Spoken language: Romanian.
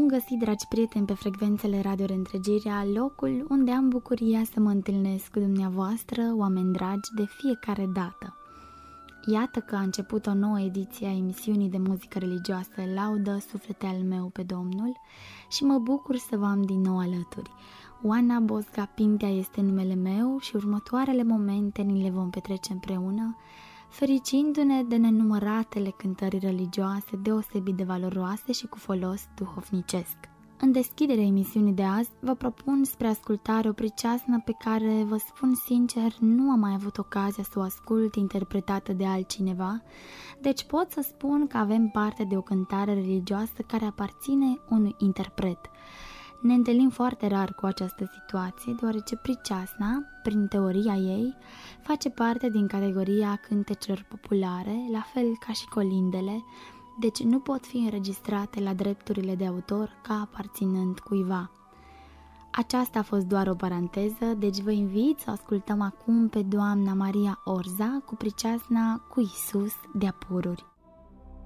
Bun găsit, dragi prieteni, pe frecvențele Radio Reîntregirea, locul unde am bucuria să mă întâlnesc cu dumneavoastră, oameni dragi, de fiecare dată. Iată că a început o nouă ediție a emisiunii de muzică religioasă Laudă suflete al meu pe Domnul și mă bucur să vă am din nou alături. Oana Bosga Pintea este numele meu și următoarele momente ni le vom petrece împreună, fericindu-ne de nenumăratele cântări religioase deosebit de valoroase și cu folos duhovnicesc. În deschiderea emisiunii de azi vă propun spre ascultare o priceasnă pe care, vă spun sincer, nu am mai avut ocazia să o ascult interpretată de altcineva, deci pot să spun că avem parte de o cântare religioasă care aparține unui interpret. Ne întâlnim foarte rar cu această situație, deoarece priceasna, prin teoria ei, face parte din categoria cântecelor populare, la fel ca și colindele, deci nu pot fi înregistrate la drepturile de autor ca aparținând cuiva. Aceasta a fost doar o paranteză, deci vă invit să ascultăm acum pe doamna Maria Orza cu priceasna Cu Iisus de-a pururi.